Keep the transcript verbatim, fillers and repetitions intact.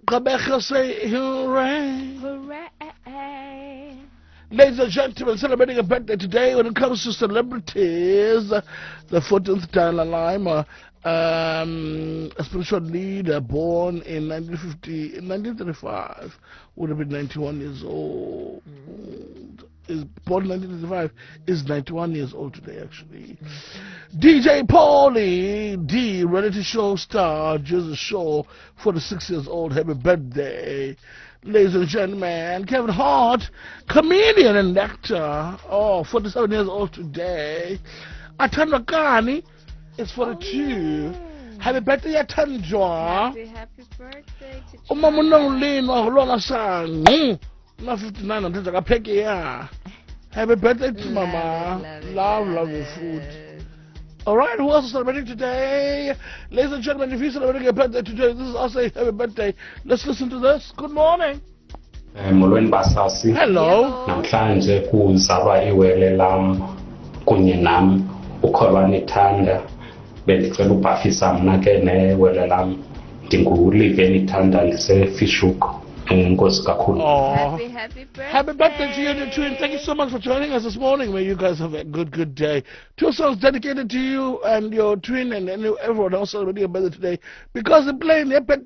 Rebecca say hooray. Hooray. Ladies and gentlemen, celebrating a birthday today when it comes to celebrities. The fourteenth Dalai Lama, um, a spiritual leader born in nineteen fifty, in nineteen thirty-five, would have been ninety-one years old. Mm. Is born in nineteen thirty-five, is ninety-one years old today, actually. Mm. D J Paulie D, reality show star, Jersey Shore, forty-six years old. Happy birthday. Ladies and gentlemen, Kevin Hart, comedian and actor, oh, forty-seven years old today. Athandwa Kani is forty-two. Oh, yeah. Happy birthday, Athandwa. Happy, happy birthday to you. Umama uNongilini waholwa sangu. Na fifty-nine until kapeke ya. Happy birthday to Mama. Love, it, love, love, love it. your food. Alright, who else is celebrating today? Ladies and gentlemen, if you're celebrating a birthday today, this is us saying happy birthday. Let's listen to this. Good morning. Molweni Basasi. Hello. Namhlanje kuzalwa iwele lam kunye nam uKholwane Thanda. Bendicela ubhafisa mna ke newele lam. NdinguLiveni Thanda ndisefishhoek. Enkosi kakhulu. Happy, happy birthday. Happy birthday to you and your twin. Thank you so much for joining us this morning. May you guys have a good, good day. Two songs dedicated to you and your twin and everyone else celebrating a birthday today because they're playing their birthday.